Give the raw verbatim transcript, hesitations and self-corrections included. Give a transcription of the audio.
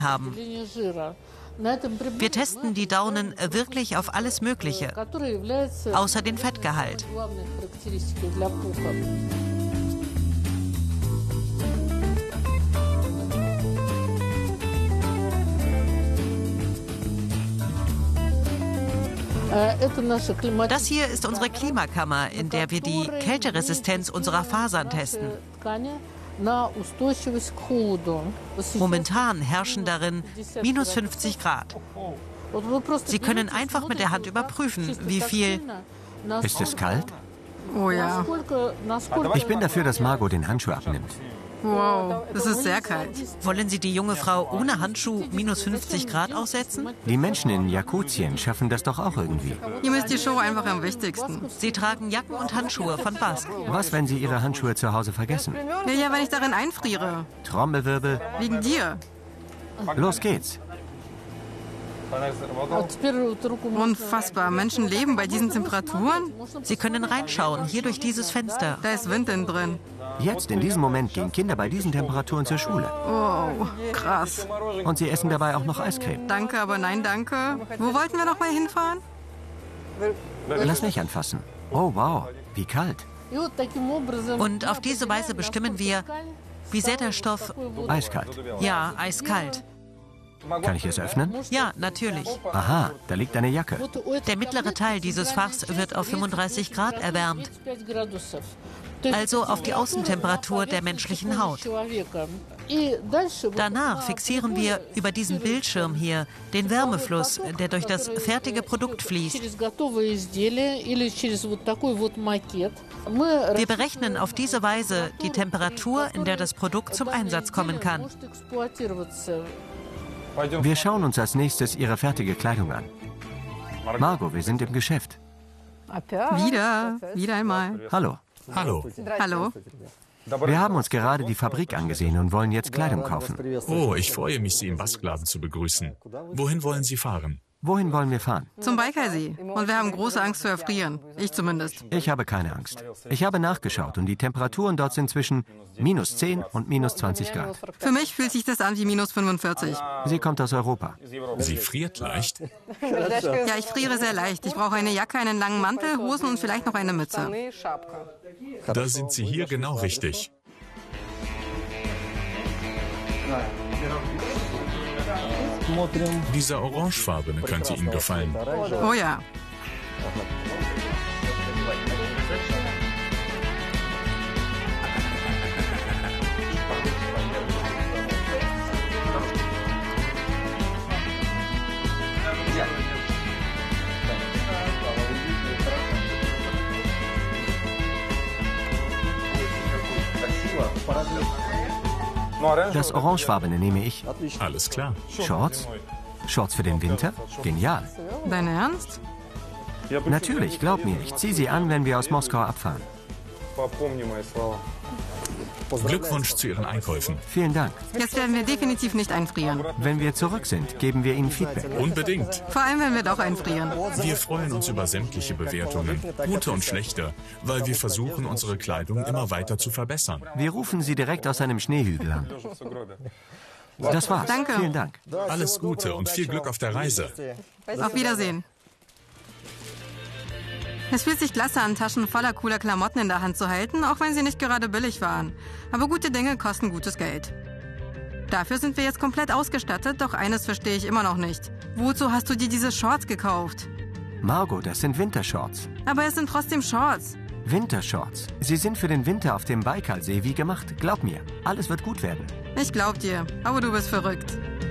haben. Wir testen die Daunen wirklich auf alles Mögliche, außer den Fettgehalt. Das hier ist unsere Klimakammer, in der wir die Kälteresistenz unserer Fasern testen. Momentan herrschen darin minus fünfzig Grad. Sie können einfach mit der Hand überprüfen, wie viel... Ist es kalt? Oh ja. Ich bin dafür, dass Margot den Handschuh abnimmt. Wow, das ist sehr kalt. Wollen Sie die junge Frau ohne Handschuh minus fünfzig Grad aussetzen? Die Menschen in Jakutien schaffen das doch auch irgendwie. Ihm ist die Show einfach am wichtigsten. Sie tragen Jacken und Handschuhe von Bask. Was, wenn Sie Ihre Handschuhe zu Hause vergessen? Ja, ja, wenn ich darin einfriere. Trommelwirbel. Wegen dir. Los geht's. Unfassbar. Menschen leben bei diesen Temperaturen? Sie können reinschauen, hier durch dieses Fenster. Da ist Wind innen drin. Jetzt, in diesem Moment, gehen Kinder bei diesen Temperaturen zur Schule. Oh, krass. Und sie essen dabei auch noch Eiscreme. Danke, aber nein, danke. Wo wollten wir noch mal hinfahren? Lass mich anfassen. Oh, wow, wie kalt. Und auf diese Weise bestimmen wir, wie sehr der Stoff... Eiskalt. Ja, eiskalt. Kann ich es öffnen? Ja, natürlich. Aha, da liegt eine Jacke. Der mittlere Teil dieses Fachs wird auf fünfunddreißig Grad erwärmt. Also auf die Außentemperatur der menschlichen Haut. Danach fixieren wir über diesen Bildschirm hier den Wärmefluss, der durch das fertige Produkt fließt. Wir berechnen auf diese Weise die Temperatur, in der das Produkt zum Einsatz kommen kann. Wir schauen uns als nächstes Ihre fertige Kleidung an. Margot, wir sind im Geschäft. Wieder, wieder einmal. Hallo. Hallo. Hallo. Wir haben uns gerade die Fabrik angesehen und wollen jetzt Kleidung kaufen. Oh, ich freue mich, Sie im Baskladen zu begrüßen. Wohin wollen Sie fahren? Wohin wollen wir fahren? Zum Baikalsee. Und wir haben große Angst zu erfrieren. Ich zumindest. Ich habe keine Angst. Ich habe nachgeschaut und die Temperaturen dort sind zwischen minus zehn und minus zwanzig Grad. Für mich fühlt sich das an wie minus fünfundvierzig. Sie kommt aus Europa. Sie friert leicht? Ja, ich friere sehr leicht. Ich brauche eine Jacke, einen langen Mantel, Hosen und vielleicht noch eine Mütze. Da sind Sie hier genau richtig. Dieser orangefarbene könnte Ihnen gefallen. Oh ja. Das Orangefarbene nehme ich. Alles klar. Shorts? Shorts für den Winter? Genial. Dein Ernst? Natürlich, glaub mir, ich ziehe sie an, wenn wir aus Moskau abfahren. Glückwunsch zu Ihren Einkäufen. Vielen Dank. Jetzt werden wir definitiv nicht einfrieren. Wenn wir zurück sind, geben wir Ihnen Feedback. Unbedingt. Vor allem, wenn wir doch einfrieren. Wir freuen uns über sämtliche Bewertungen, gute und schlechte, weil wir versuchen, unsere Kleidung immer weiter zu verbessern. Wir rufen Sie direkt aus einem Schneehügel an. Das war's. Danke. Vielen Dank. Alles Gute und viel Glück auf der Reise. Auf Wiedersehen. Es fühlt sich klasse an, Taschen voller cooler Klamotten in der Hand zu halten, auch wenn sie nicht gerade billig waren. Aber gute Dinge kosten gutes Geld. Dafür sind wir jetzt komplett ausgestattet, doch eines verstehe ich immer noch nicht. Wozu hast du dir diese Shorts gekauft? Margot, das sind Wintershorts. Aber es sind trotzdem Shorts. Wintershorts. Sie sind für den Winter auf dem Baikalsee wie gemacht. Glaub mir, alles wird gut werden. Ich glaub dir, aber du bist verrückt.